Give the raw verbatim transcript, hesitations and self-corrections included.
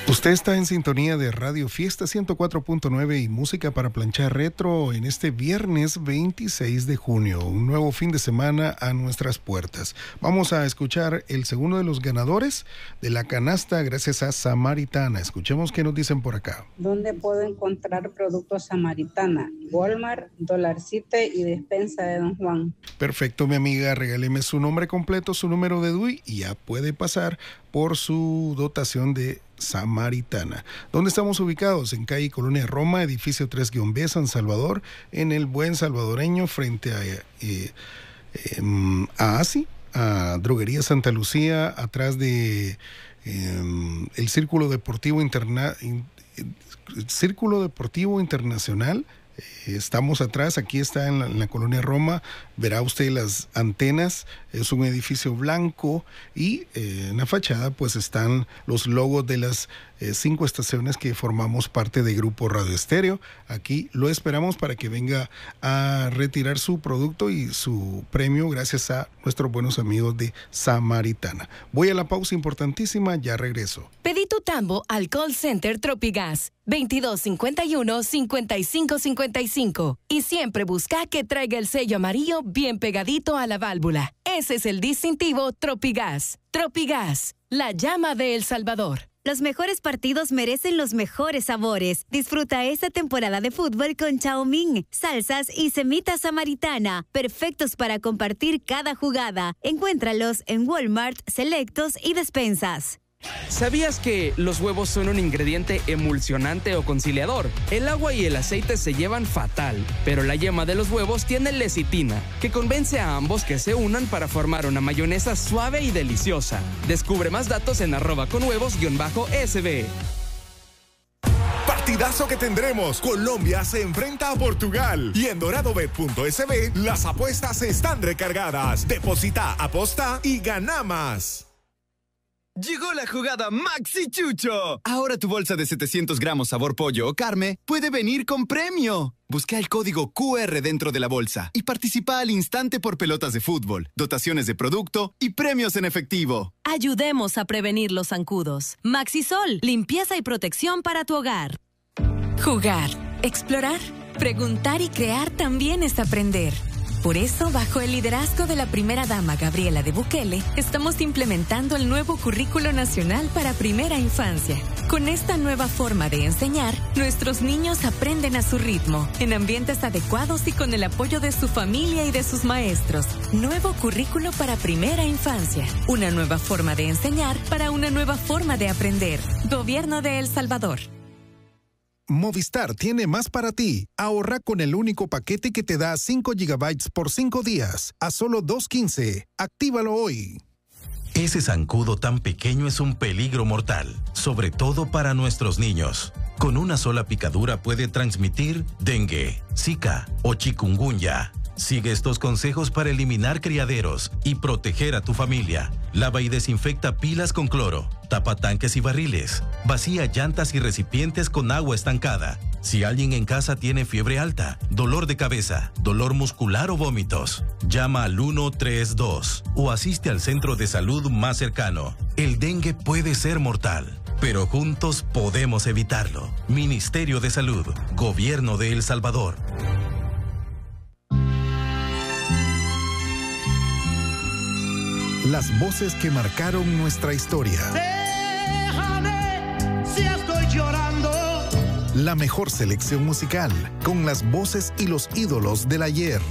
Usted está en sintonía de Radio Fiesta ciento cuatro punto nueve y música para planchar retro en este viernes veintiséis de junio, un nuevo fin de semana a nuestras puertas. Vamos a escuchar el segundo de los ganadores de la canasta gracias a Samaritana. Escuchemos qué nos dicen por acá. ¿Dónde puedo encontrar productos Samaritana? Walmart, Dollar City y Despensa de Don Juan. Perfecto, mi amiga, regáleme su nombre completo, su número de D U I y ya puede pasar por su dotación de Samaritana. ¿Dónde estamos ubicados? En calle Colonia Roma, edificio tres B, San Salvador, en el Buen Salvadoreño, frente a, eh, eh, a ASI, a Droguería Santa Lucía, atrás de eh, el Círculo Deportivo Interna, in, el Círculo Deportivo Internacional. Estamos atrás, aquí está en la, en la Colonia Roma, verá usted las antenas, es un edificio blanco y eh, en la fachada pues están los logos de las eh, cinco estaciones que formamos parte de Grupo Radio Estéreo. Aquí lo esperamos para que venga a retirar su producto y su premio gracias a nuestros buenos amigos de Samaritana. Voy a la pausa importantísima, ya regreso. Pedí tu tambo al call center Tropigas veintidós cincuenta y uno, cincuenta y cinco cincuenta y cinco y siempre busca que traiga el sello amarillo bien pegadito a la válvula. Ese es el distintivo Tropigas. Tropigas, la llama de El Salvador. Los mejores partidos merecen los mejores sabores. Disfruta esta temporada de fútbol con chow mein, salsas y semitas Samaritana, perfectos para compartir cada jugada. Encuéntralos en Walmart, Selectos y Despensas. ¿Sabías que los huevos son un ingrediente emulsionante o conciliador? El agua y el aceite se llevan fatal, pero la yema de los huevos tiene lecitina, que convence a ambos que se unan para formar una mayonesa suave y deliciosa. Descubre más datos en arroba con huevos guión bajo S B. Partidazo que tendremos. Colombia se enfrenta a Portugal. Y en doradobet punto S B las apuestas están recargadas. Deposita, aposta y gana más. Llegó la jugada Maxi Chucho. Ahora tu bolsa de setecientos gramos sabor pollo o carne puede venir con premio. Busca el código Q R dentro de la bolsa y participa al instante por pelotas de fútbol, dotaciones de producto y premios en efectivo. Ayudemos a prevenir los zancudos. Maxisol, limpieza y protección para tu hogar. Jugar, explorar, preguntar y crear también es aprender. Por eso, bajo el liderazgo de la primera dama Gabriela de Bukele, estamos implementando el nuevo Currículo Nacional para Primera Infancia. Con esta nueva forma de enseñar, nuestros niños aprenden a su ritmo, en ambientes adecuados y con el apoyo de su familia y de sus maestros. Nuevo Currículo para Primera Infancia. Una nueva forma de enseñar para una nueva forma de aprender. Gobierno de El Salvador. Movistar tiene más para ti. Ahorra con el único paquete que te da cinco gigabytes por cinco días, a solo dos quince. Actívalo hoy. Ese zancudo tan pequeño es un peligro mortal, sobre todo para nuestros niños. Con una sola picadura puede transmitir dengue, zika o chikungunya. Sigue estos consejos para eliminar criaderos y proteger a tu familia. Lava y desinfecta pilas con cloro. Tapa tanques y barriles. Vacía llantas y recipientes con agua estancada. Si alguien en casa tiene fiebre alta, dolor de cabeza, dolor muscular o vómitos, llama al uno tres dos o asiste al centro de salud más cercano. El dengue puede ser mortal, pero juntos podemos evitarlo. Ministerio de Salud, Gobierno de El Salvador. Las voces que marcaron nuestra historia. Déjame si estoy llorando. La mejor selección musical, con las voces y los ídolos del ayer.